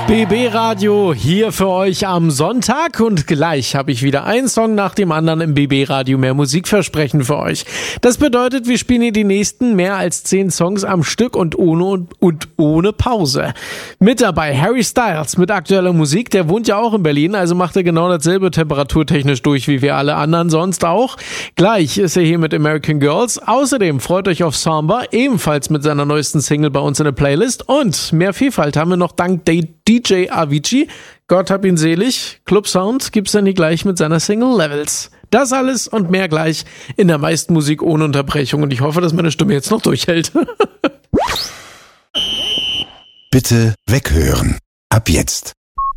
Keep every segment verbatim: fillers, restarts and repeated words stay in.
B B Radio hier für euch am Sonntag und gleich habe ich wieder einen Song nach dem anderen im B B Radio mehr Musikversprechen für euch. Das bedeutet, wir spielen hier die nächsten mehr als zehn Songs am Stück und ohne und, und ohne Pause. Mit dabei Harry Styles mit aktueller Musik, der wohnt ja auch in Berlin, also macht er genau dasselbe temperaturtechnisch durch wie wir alle anderen sonst auch. Gleich ist er hier mit American Girls. Außerdem freut euch auf Samba, ebenfalls mit seiner neuesten Single bei uns in der Playlist und mehr Vielfalt haben wir noch dank D J Avicii. Gott hab ihn selig. Club Sound gibt's dann hier gleich mit seiner Single Levels. Das alles und mehr gleich in der meisten Musik ohne Unterbrechung und ich hoffe, dass meine Stimme jetzt noch durchhält. Bitte weghören. Ab jetzt.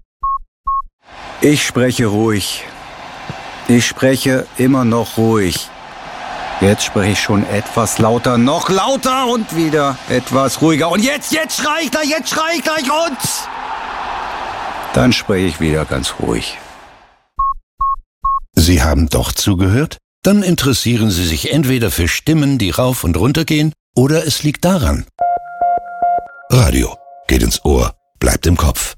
Ich spreche ruhig. Ich spreche immer noch ruhig. Jetzt spreche ich schon etwas lauter, noch lauter und wieder etwas ruhiger. Und jetzt, jetzt schrei ich gleich, jetzt schrei ich gleich und... Dann spreche ich wieder ganz ruhig. Sie haben doch zugehört? Dann interessieren Sie sich entweder für Stimmen, die rauf und runter gehen, oder es liegt daran. Radio geht ins Ohr, bleibt im Kopf.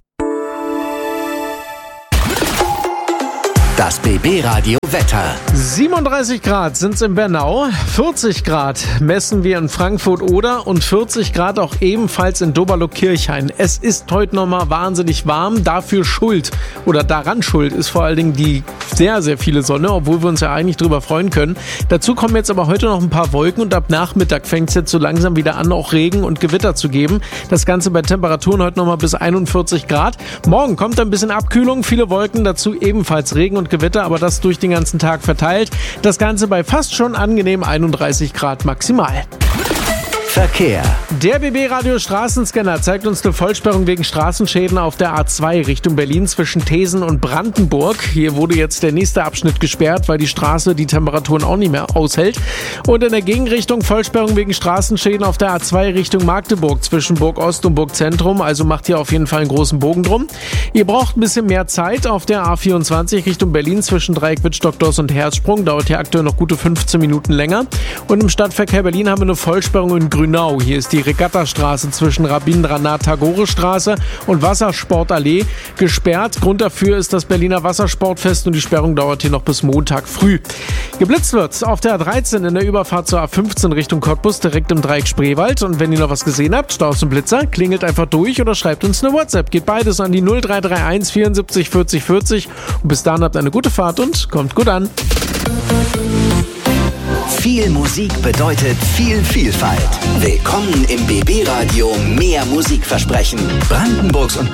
Das B B Radio Wetter. siebenunddreißig Grad sind's in Bernau, vierzig Grad messen wir in Frankfurt-Oder und vierzig Grad auch ebenfalls in Doberlo-Kirchhain. Es ist heute nochmal wahnsinnig warm, dafür schuld oder daran schuld ist vor allen Dingen die sehr, sehr viele Sonne, obwohl wir uns ja eigentlich drüber freuen können. Dazu kommen jetzt aber heute noch ein paar Wolken und ab Nachmittag fängt's jetzt so langsam wieder an, auch Regen und Gewitter zu geben. Das Ganze bei Temperaturen heute nochmal bis einundvierzig Grad. Morgen kommt ein bisschen Abkühlung, viele Wolken, dazu ebenfalls Regen und Gewitter, aber das durch den ganzen Tag verteilt. Das Ganze bei fast schon angenehm einunddreißig Grad maximal. Verkehr. Der B B Radio Straßenscanner zeigt uns eine Vollsperrung wegen Straßenschäden auf der A zwei Richtung Berlin zwischen Thesen und Brandenburg. Hier wurde jetzt der nächste Abschnitt gesperrt, weil die Straße die Temperaturen auch nicht mehr aushält. Und in der Gegenrichtung Vollsperrung wegen Straßenschäden auf der A zwei Richtung Magdeburg zwischen Burg Ost und Burg Zentrum. Also macht hier auf jeden Fall einen großen Bogen drum. Ihr braucht ein bisschen mehr Zeit auf der A vierundzwanzig Richtung Berlin zwischen Dreieck Wittstock-Doss und Herzsprung. Dauert hier aktuell noch gute fünfzehn Minuten länger. Und im Stadtverkehr Berlin haben wir eine Vollsperrung in Grünau. Hier ist die Regattastraße zwischen Rabindranath-Tagore-Straße und Wassersportallee gesperrt. Grund dafür ist das Berliner Wassersportfest und die Sperrung dauert hier noch bis Montag früh. Geblitzt wird auf der A dreizehn in der Überfahrt zur A fünfzehn Richtung Cottbus direkt im Dreieck Spreewald. Und wenn ihr noch was gesehen habt, Staus und Blitzer, klingelt einfach durch oder schreibt uns eine WhatsApp. Geht beides an die null drei drei eins vierundsiebzig vierzig vierzig. Und bis dahin habt eine gute Fahrt und kommt gut an. Viel Musik bedeutet viel Vielfalt. Willkommen im B B Radio mehr Musikversprechen. Brandenburgs und